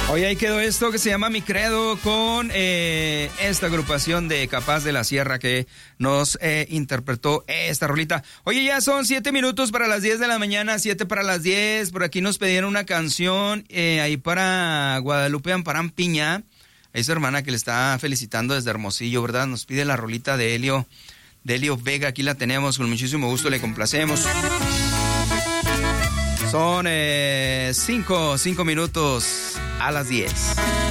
Oye, ahí quedó esto que se llama Mi Credo con esta agrupación de Capaz de la Sierra que nos interpretó esta rolita. Oye, ya son 7 minutos para las 10 de la mañana, 7 para las 10. Por aquí nos pedían una canción ahí para Guadalupe Amparán Piña. Es su hermana que le está felicitando desde Hermosillo, ¿verdad? Nos pide la rolita de Helio Vega. Aquí la tenemos, con muchísimo gusto le complacemos. Son 5 minutos a las 10.